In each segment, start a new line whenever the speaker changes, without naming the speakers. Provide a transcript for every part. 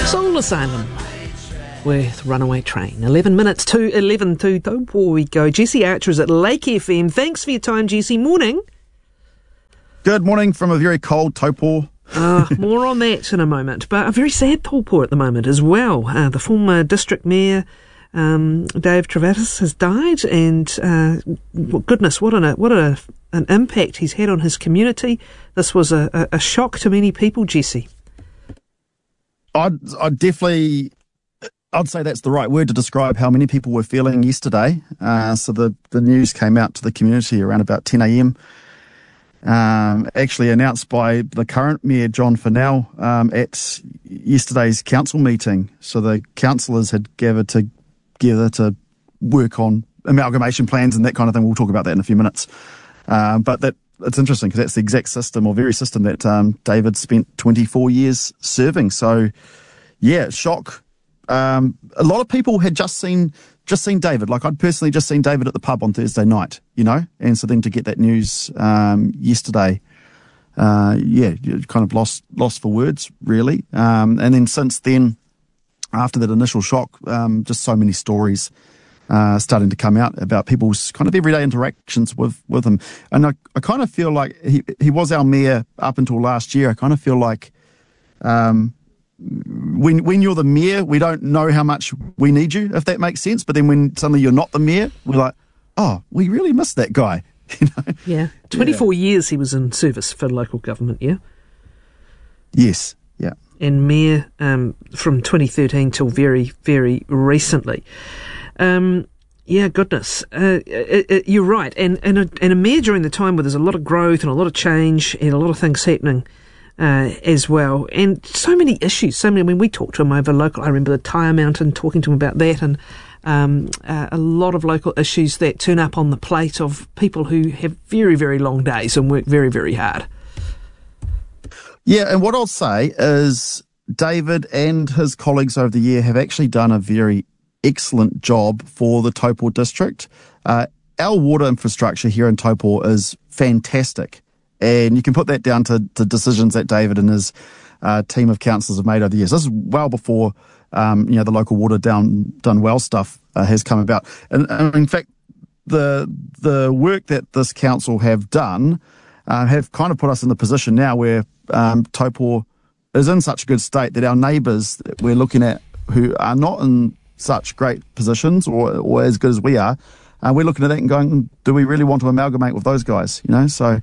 Soul Asylum with Runaway Train. 11 minutes to 11 to Taupo we go. Jesse Archer is at Lake FM. Thanks for your time, Jesse. Morning.
Good morning from a very cold Taupo.
More on that in a moment. But a very sad Taupo at the moment as well. The former district mayor, Dave Trevattis, has died, and goodness, what an impact he's had on his community. This was a shock to many people, Jesse.
I'd say that's the right word to describe how many people were feeling yesterday. So the news came out to the community around about 10 a.m. Actually announced by the current Mayor, John Fennell, at yesterday's council meeting. So the councillors had gathered together to work on amalgamation plans and that kind of thing. We'll talk about that in a few minutes. But it's interesting because that's the exact system or very system that David spent 24 years serving. So, yeah, shock. A lot of people had just seen David. Like, I'd personally just seen David at the pub on Thursday night, and so then to get that news yesterday, kind of lost for words, really. And then since then, after that initial shock, just so many stories starting to come out about people's kind of everyday interactions with him. And I kind of feel like he was our mayor up until last year. I kind of feel like when you're the mayor, we don't know how much we need you, if that makes sense. But then when suddenly you're not the mayor, we're like, oh, we really miss that guy.
Yeah. 24 years he was in service for local government, yeah?
Yes, yeah.
And mayor from 2013 till very, very recently. Yeah, goodness. You're right. And a mayor during the time where there's a lot of growth and a lot of change and a lot of things happening as well. And so many issues. When we talked to him over local, I remember the Tyre Mountain, talking to him about that, and a lot of local issues that turn up on the plate of people who have very, very long days and work very, very hard.
Yeah, and what I'll say is David and his colleagues over the year have actually done a very excellent job for the Taupo district. Our water infrastructure here in Taupo is fantastic, and you can put that down to decisions that David and his team of councillors have made over the years. This is well before the local water done well stuff has come about. And in fact, the work that this council have done have kind of put us in the position now where Taupo is in such a good state that our neighbours that we're looking at who are not in such great positions or as good as we are, we're looking at that and going, do we really want to amalgamate with those guys? So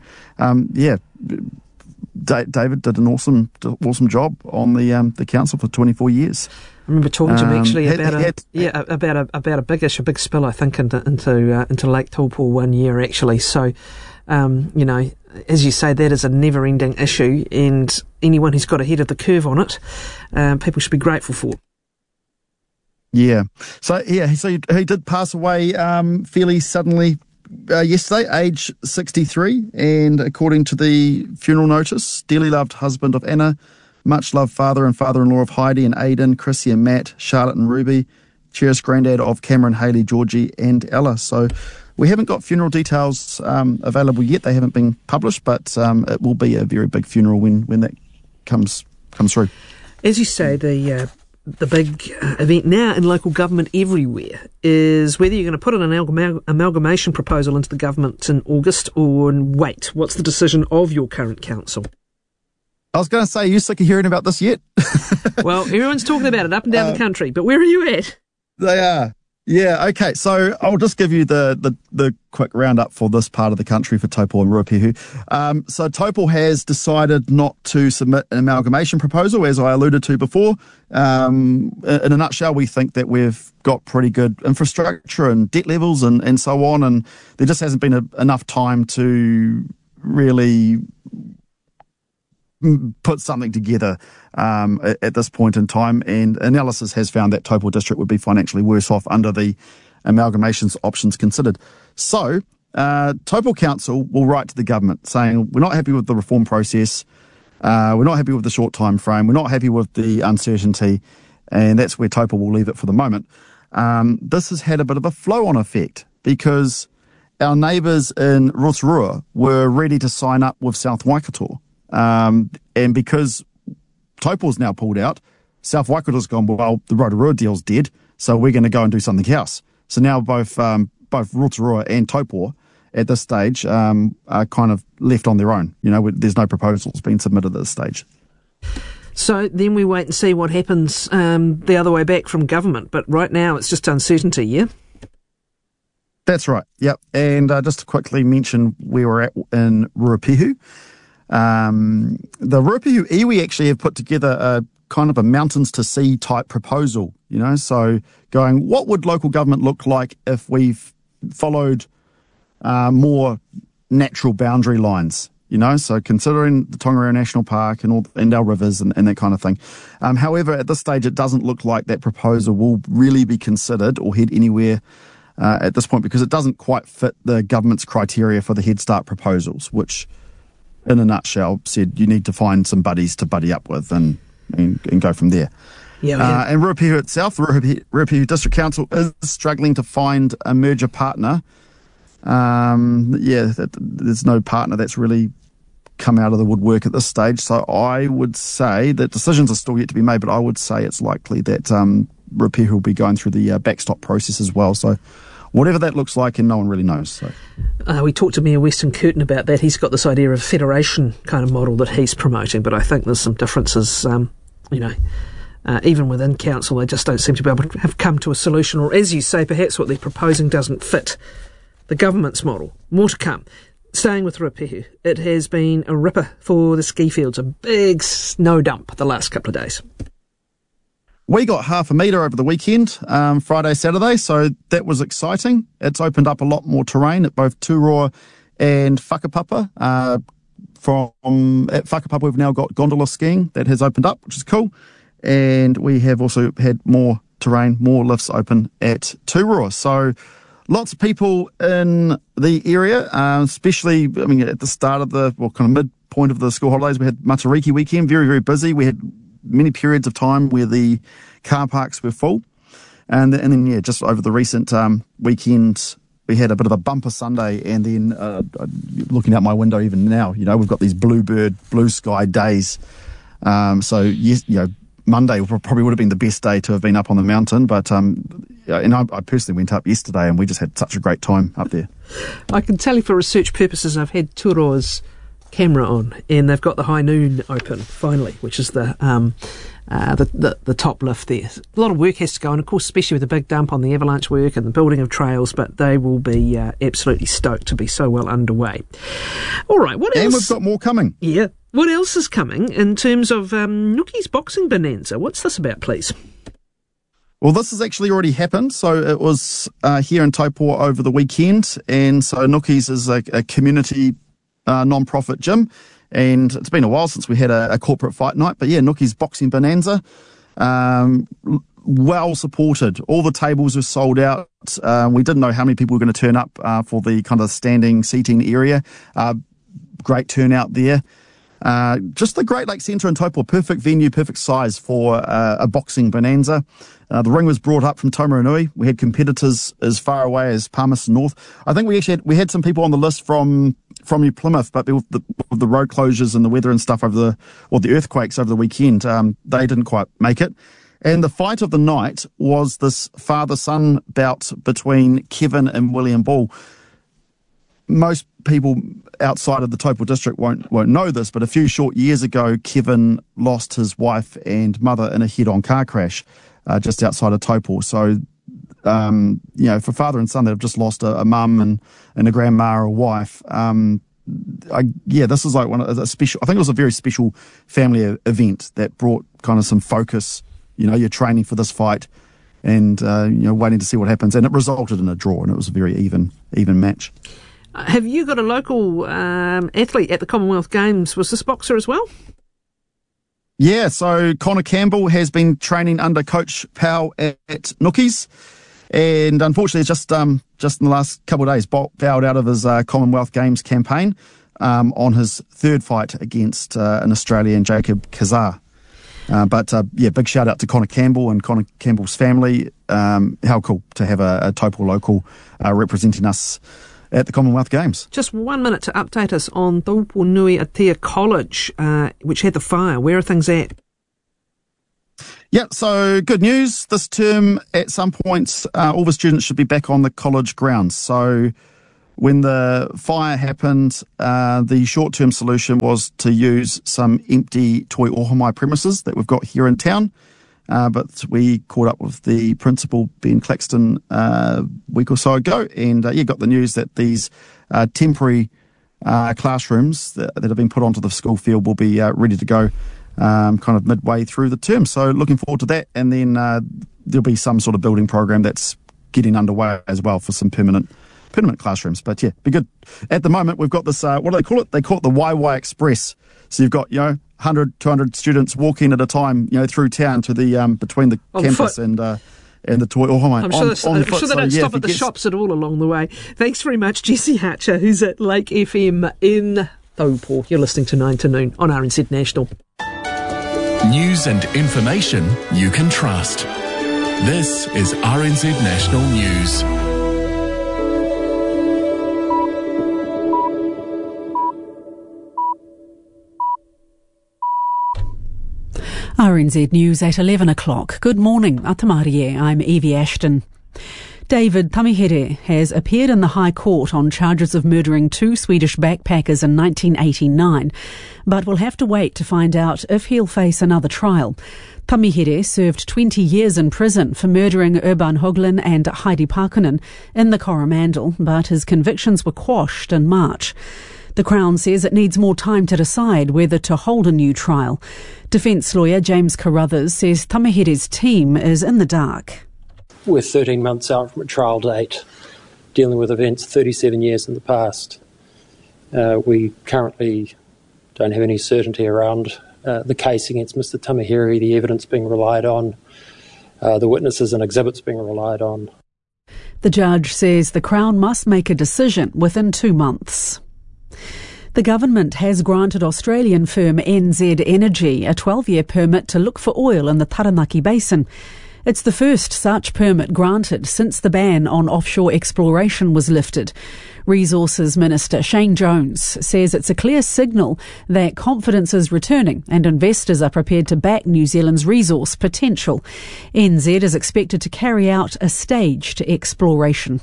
David did an awesome job on the council for 24 years.
I remember talking to him actually about a big issue, a big spill, I think, into Lake Taupo one year actually. So, as you say, that is a never-ending issue, and anyone who's got ahead of the curve on it, people should be grateful for.
Yeah. So he did pass away fairly suddenly yesterday, age 63, and according to the funeral notice, dearly loved husband of Anna, much loved father and father-in-law of Heidi and Aidan, Chrissy and Matt, Charlotte and Ruby, cherished granddad of Cameron, Hayley, Georgie and Ella. So we haven't got funeral details available yet. They haven't been published, but it will be a very big funeral when that comes through.
As you say, the big event now in local government everywhere is whether you're going to put in an amalgamation proposal into the government in August or wait. What's the decision of your current council?
I was going to say, are you sick of hearing about this yet?
Well, everyone's talking about it up and down the country, but where are you at?
They are. Yeah, okay. So I'll just give you the quick roundup for this part of the country for Taupo and Ruapehu. So Taupo has decided not to submit an amalgamation proposal, as I alluded to before. In a nutshell, we think that we've got pretty good infrastructure and debt levels and so on, and there just hasn't been enough time to really put something together at this point in time, and analysis has found that Taupo district would be financially worse off under the amalgamations options considered. So Taupo Council will write to the government saying, we're not happy with the reform process, we're not happy with the short time frame, we're not happy with the uncertainty, and that's where Taupo will leave it for the moment. This has had a bit of a flow-on effect because our neighbours in Rotorua were ready to sign up with South Waikato. And because Taupo's now pulled out, South Waikato's gone, well, the Rotorua deal's dead, so we're going to go and do something else. So now both Rotorua and Taupō at this stage are kind of left on their own. There's no proposals being submitted at this stage.
So then we wait and see what happens the other way back from government. But right now it's just uncertainty, yeah?
That's right, yep. And just to quickly mention where we're at in Ruapehu. The Ruapehu iwi actually have put together a kind of a mountains to sea type proposal, so going, what would local government look like if we've followed more natural boundary lines, so considering the Tongariro National Park and our rivers and that kind of thing. However, at this stage, it doesn't look like that proposal will really be considered or head anywhere at this point, because it doesn't quite fit the government's criteria for the Head Start proposals, which, in a nutshell, said you need to find some buddies to buddy up with and go from there.
Yeah.
And Ruapehu itself, the Ruapehu District Council is struggling to find a merger partner. There's no partner that's really come out of the woodwork at this stage. So I would say that decisions are still yet to be made, but I would say it's likely that Ruapehu will be going through the backstop process as well. So whatever that looks like, and no one really knows. So
we talked to Mayor Weston Curtin about that. He's got this idea of a federation kind of model that he's promoting, but I think there's some differences, even within council. They just don't seem to be able to have come to a solution, or as you say, perhaps what they're proposing doesn't fit the government's model. More to come. Staying with Ruapehu, it has been a ripper for the ski fields, a big snow dump the last couple of days.
We got 0.5 metre over the weekend, Friday, Saturday, so that was exciting. It's opened up a lot more terrain at both Turoa and Whakapapa. At Whakapapa, we've now got gondola skiing that has opened up, which is cool. And we have also had more terrain, more lifts open at Turoa. So lots of people in the area, especially, at the start of kind of midpoint of the school holidays, we had Matariki weekend, very, very busy. We had many periods of time where the car parks were full. And then, just over the recent weekend, we had a bit of a bumper Sunday. And then looking out my window even now, we've got these blue sky days. So, yes, Monday probably would have been the best day to have been up on the mountain, but I personally went up yesterday and we just had such a great time up there.
I can tell you for research purposes, I've had Turoa's camera on, and they've got the high noon open finally, which is the top lift there. A lot of work has to go on, of course, especially with the big dump on the avalanche work and the building of trails, but they will be absolutely stoked to be so well underway. All right, what else?
And we've got more coming.
Yeah. What else is coming in terms of Nookie's Boxing Bonanza? What's this about, please?
Well, this has actually already happened. So it was here in Taupō over the weekend. And so Nookie's is a community non-profit gym. And it's been a while since we had a corporate fight night. But yeah, Nookie's Boxing Bonanza, well supported. All the tables were sold out. We didn't know how many people were going to turn up for the kind of standing seating area. Great turnout there. Just the Great Lakes Centre in Taupō, perfect venue, perfect size for a boxing bonanza. The ring was brought up from Taumarunui. We had competitors as far away as Palmerston North. I think we had some people on the list from New Plymouth, but with the road closures and the weather and stuff the earthquakes over the weekend, they didn't quite make it. And the fight of the night was this father-son bout between Kevin and William Ball. Most people outside of the Taupō district won't know this, but a few short years ago, Kevin lost his wife and mother in a head-on car crash just outside of Taupō. So, for father and son that have just lost a mum and a grandma or a wife, this is like a special. I think it was a very special family event that brought kind of some focus. You're training for this fight, and waiting to see what happens, and it resulted in a draw, and it was a very even match.
Have you got a local athlete at the Commonwealth Games? Was this boxer as well?
Yeah, so Connor Campbell has been training under Coach Powell at Nookie's, and unfortunately just in the last couple of days bowed out of his Commonwealth Games campaign on his third fight against an Australian, Jacob Kazar. But big shout out to Connor Campbell and Connor Campbell's family. How cool to have a Taupō local representing us at the Commonwealth Games. Just
1 minute to update us on Tauponui Atea College, which had the fire. Where are things at?
Yeah, so good news. This term, at some point, all the students should be back on the college grounds. So when the fire happened, the short-term solution was to use some empty Toi Ohomai premises that we've got here in town. But we caught up with the principal, Ben Claxton, a week or so ago, and got the news that these temporary classrooms that have been put onto the school field will be ready to go kind of midway through the term. So looking forward to that, and then there'll be some sort of building program that's getting underway as well for some permanent classrooms. But yeah, be good. At the moment, we've got this, what do they call it? They call it the Waiwai Express. So you've got, 100, 200 students walking at a time, through town to the between the campus and the Toi Ohomai.
I'm sure they don't stop at the shops at all along the way. Thanks very much, Jesse Hatcher, who's at Lake FM in Taupo. You're listening to 9 to Noon on RNZ National.
News and information you can trust. This is RNZ National News.
RNZ News at 11 o'clock. Good morning, Atamarie. I'm Evie Ashton. David Tamihere has appeared in the High Court on charges of murdering 2 Swedish backpackers in 1989, but will have to wait to find out if he'll face another trial. Tamihere served 20 years in prison for murdering Urban Höglund and Heidi Parkkonen in the Coromandel, but his convictions were quashed in March. The Crown says it needs more time to decide whether to hold a new trial. Defence lawyer James Carruthers says Tamihere's team is in the dark.
We're 13 months out from a trial date, dealing with events 37 years in the past. We currently don't have any certainty around the case against Mr Tamihere, the evidence being relied on, the witnesses and exhibits being relied on.
The judge says the Crown must make a decision within 2 months. The government has granted Australian firm NZ Energy a 12-year permit to look for oil in the Taranaki Basin. It's the first such permit granted since the ban on offshore exploration was lifted. Resources Minister Shane Jones says it's a clear signal that confidence is returning and investors are prepared to back New Zealand's resource potential. NZ is expected to carry out a staged exploration.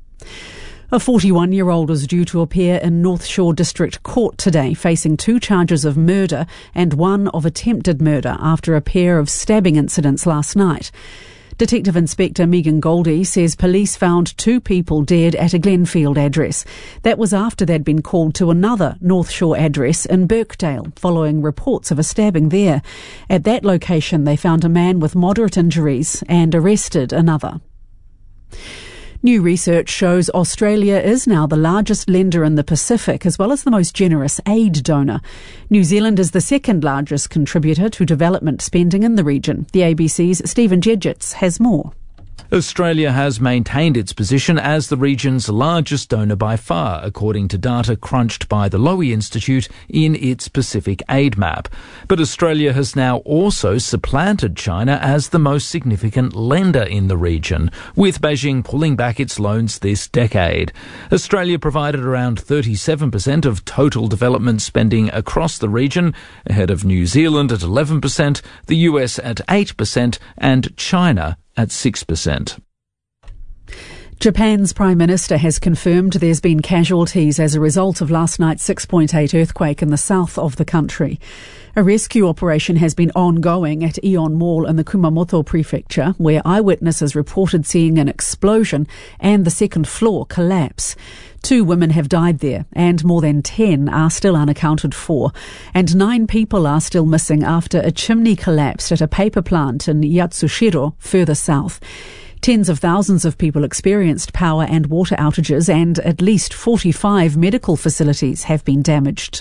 A 41-year-old is due to appear in North Shore District Court today, facing 2 charges of murder and 1 of attempted murder after a pair of stabbing incidents last night. Detective Inspector Megan Goldie says police found 2 people dead at a Glenfield address. That was after they'd been called to another North Shore address in Birkdale, following reports of a stabbing there. At that location, they found a man with moderate injuries and arrested another. New research shows Australia is now the largest lender in the Pacific, as well as the most generous aid donor. New Zealand is the second largest contributor to development spending in the region. The ABC's Stephen Jedgetts has more.
Australia has maintained its position as the region's largest donor by far, according to data crunched by the Lowy Institute in its Pacific Aid Map. But Australia has now also supplanted China as the most significant lender in the region, with Beijing pulling back its loans this decade. Australia provided around 37% of total development spending across the region, ahead of New Zealand at 11%, the US at 8%, and China at 6%.
Japan's Prime Minister has confirmed there's been casualties as a result of last night's 6.8 earthquake in the south of the country. A rescue operation has been ongoing at Ion Mall in the Kumamoto prefecture, where eyewitnesses reported seeing an explosion and the second floor collapse. 2 women have died there, and more than 10 are still unaccounted for. And 9 people are still missing after a chimney collapsed at a paper plant in Yatsushiro, further south. Tens of thousands of people experienced power and water outages, and at least 45 medical facilities have been damaged.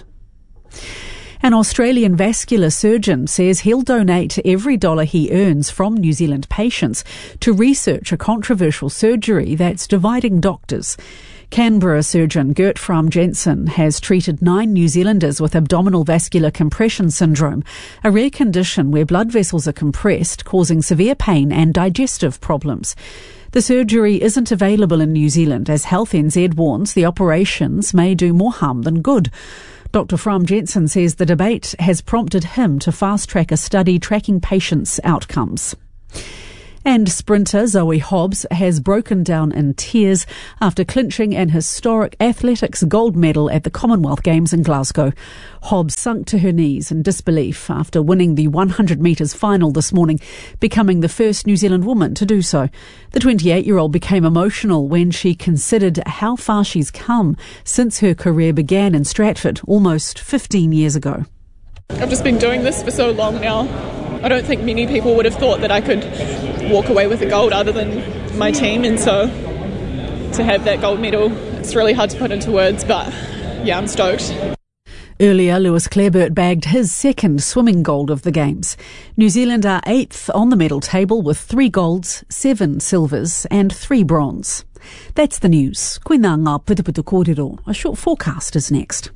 An Australian vascular surgeon says he'll donate every dollar he earns from New Zealand patients to research a controversial surgery that's dividing doctors. Canberra surgeon Gert Fram Jensen has treated 9 New Zealanders with abdominal vascular compression syndrome, a rare condition where blood vessels are compressed, causing severe pain and digestive problems. The surgery isn't available in New Zealand, as Health NZ warns the operations may do more harm than good. Dr. Fram Jensen says the debate has prompted him to fast-track a study tracking patients' outcomes. And sprinter Zoe Hobbs has broken down in tears after clinching an historic athletics gold medal at the Commonwealth Games in Glasgow. Hobbs sunk to her knees in disbelief after winning the 100 metres final this morning, becoming the first New Zealand woman to do so. The 28-year-old became emotional when she considered how far she's come since her career began in Stratford almost 15 years ago.
I've just been doing this for so long now. I don't think many people would have thought that I could walk away with a gold other than my team, and so to have that gold medal, it's really hard to put into words, but yeah, I'm stoked.
Earlier, Lewis Clareburt bagged his second swimming gold of the Games. New Zealand are 8th on the medal table with 3 golds, 7 silvers and 3 bronze. That's the news. Koina ngā putuputu kōrero. A short forecast is next.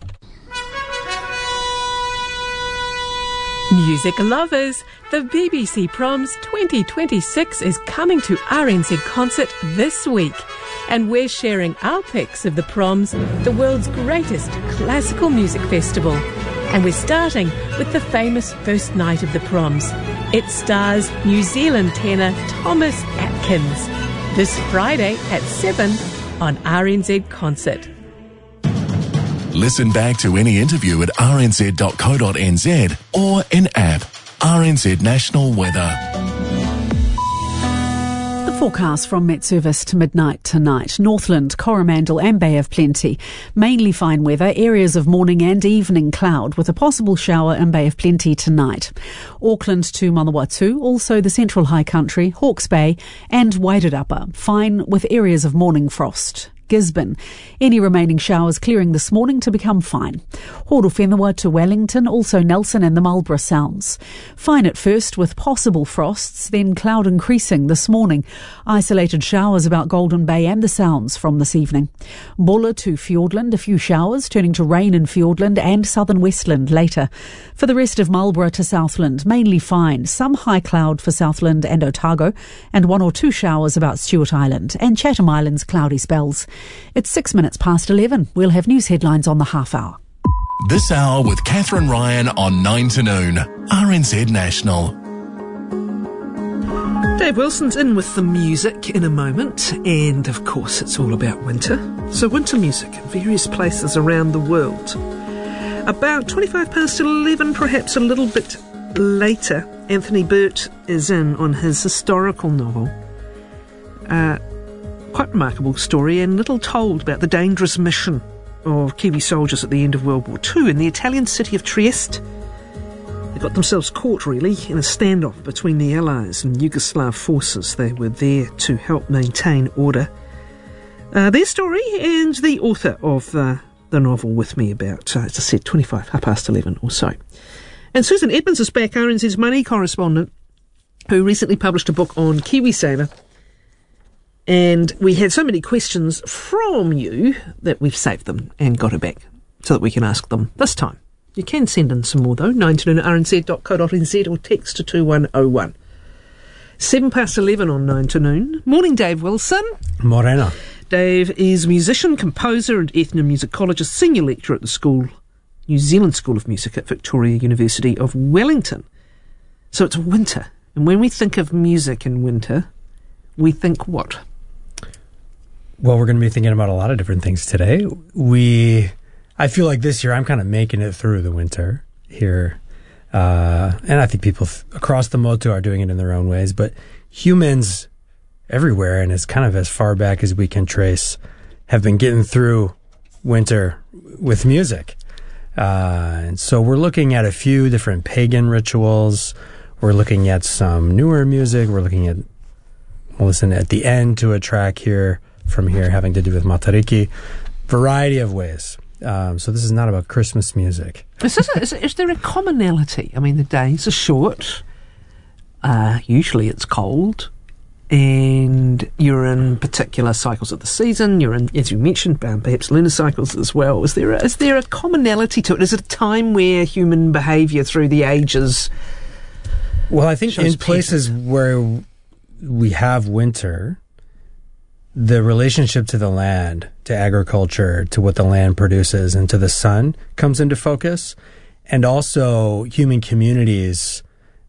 Music lovers, the BBC Proms 2026 is coming to RNZ Concert this week, and we're sharing our picks of the Proms, the world's greatest classical music festival. And we're starting with the famous first night of the Proms. It stars New Zealand tenor Thomas Atkins, this Friday at 7 on RNZ Concert.
Listen back to any interview at rnz.co.nz or in app. RNZ National Weather.
The forecast from Met Service to midnight tonight. Northland, Coromandel and Bay of Plenty. Mainly fine weather, areas of morning and evening cloud with a possible shower in Bay of Plenty tonight. Auckland to Manawatu, also the Central High Country, Hawke's Bay and Wairarapa. Fine with areas of morning frost. Gisborne. Any remaining showers clearing this morning to become fine. Horowhenua to Wellington, also Nelson and the Marlborough Sounds. Fine at first with possible frosts, then cloud increasing this morning. Isolated showers about Golden Bay and the Sounds from this evening. Bulla to Fiordland, a few showers turning to rain in Fiordland and southern Westland later. For the rest of Marlborough to Southland, mainly fine. Some high cloud for Southland and Otago and 1 or 2 showers about Stewart Island and Chatham Islands cloudy spells. It's 6 minutes past 11. We'll have news headlines on the half hour.
This hour with Catherine Ryan on 9 to noon. RNZ National.
Dave Wilson's in with the music in a moment, and of course it's all about winter. So winter music in various places around the world. About 25 past 11, perhaps a little bit later, Anthony Burt is in on his historical novel. Quite remarkable story and little told about the dangerous mission of Kiwi soldiers at the end of World War II in the Italian city of Trieste. They got themselves caught, really, in a standoff between the Allies and Yugoslav forces. They were there to help maintain order. Their story and the author of the novel with me about, as I said, 25 past 11 or so. And Susan Edmonds is back, RNZ's money correspondent, who recently published a book on KiwiSaver. And we had so many questions from you that we've saved them and got her back so that we can ask them this time. You can send in some more though, 9to-noon@rnz.co.nz or text to 2101. 7 past 11 on 9 to noon. Morning, Dave Wilson.
Morena.
Dave is musician, composer and ethnomusicologist, senior lecturer at the New Zealand School of Music at Victoria University of Wellington. So it's winter. And when we think of music in winter, we think what?
Well, we're going to be thinking about a lot of different things today. I feel like this year I'm kind of making it through the winter here. And I think people across the motu are doing it in their own ways. But humans everywhere, and it's kind of as far back as we can trace, have been getting through winter with music. And so we're looking at a few different pagan rituals. We're looking at some newer music. We're looking at, we'll listen at the end to a track here from here having to do with Matariki. Variety of ways. So this is not about Christmas music.
Is there a commonality? I mean, the days are short. Usually it's cold. And you're in particular cycles of the season. You're in, as you mentioned, perhaps lunar cycles as well. Is there a commonality to it? Is it a time where human behaviour through the ages?
Well, I think in places where we have winter, the relationship to the land, to agriculture, to what the land produces, and to the sun comes into focus. And also human communities,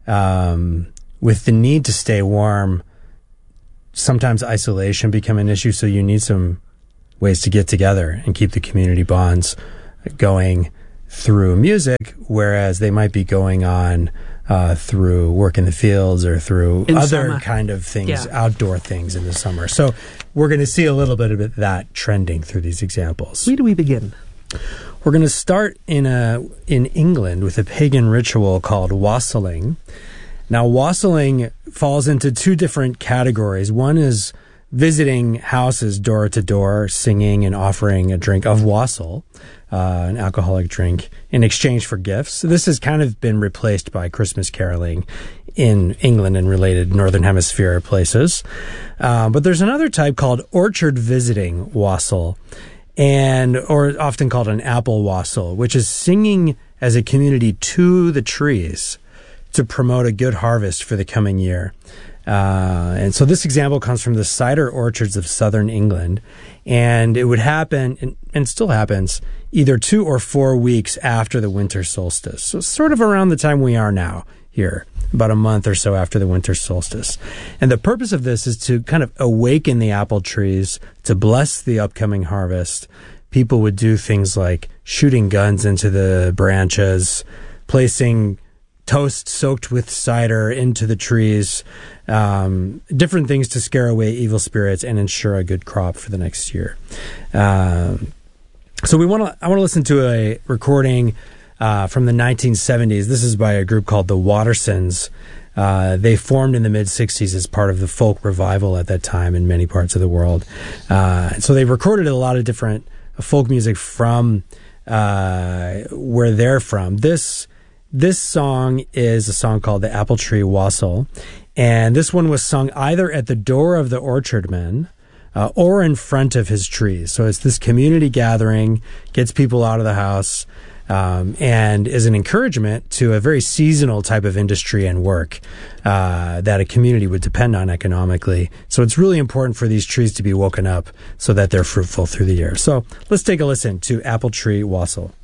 with the need to stay warm, sometimes isolation become an issue, so you need some ways to get together and keep the community bonds going through music, whereas they might be going on through work in the fields or through other
summer.
kind of things, outdoor things in the summer. So we're going to see a little bit of that trending through these examples.
Where do we begin?
We're going to start in England with a pagan ritual called wassailing. Now, wassailing falls into two different categories. One is visiting houses door to door, singing and offering a drink of wassail, an alcoholic drink, in exchange for gifts. This has kind of been replaced by Christmas caroling in England and related Northern Hemisphere places. But there's another type called orchard visiting wassail, or often called an apple wassail, which is singing as a community to the trees to promote a good harvest for the coming year. And so this example comes from the cider orchards of southern England, and it would happen, and still happens, either 2 or 4 weeks after the winter solstice. So sort of around the time we are now here, about a month or so after the winter solstice. And the purpose of this is to kind of awaken the apple trees, to bless the upcoming harvest. People would do things like shooting guns into the branches, placing toast soaked with cider into the trees, different things to scare away evil spirits and ensure a good crop for the next year. So I want to listen to a recording from the 1970s. This is by a group called the Wattersons. They formed in the mid-'60s as part of the folk revival at that time in many parts of the world. So they recorded a lot of different folk music from where they're from. This song is a song called The Apple Tree Wassail, and this one was sung either at the door of the orchardman or in front of his trees. So it's this community gathering, gets people out of the house, and is an encouragement to a very seasonal type of industry and work that a community would depend on economically. So it's really important for these trees to be woken up so that they're fruitful through the year. So let's take a listen to Apple Tree Wassail.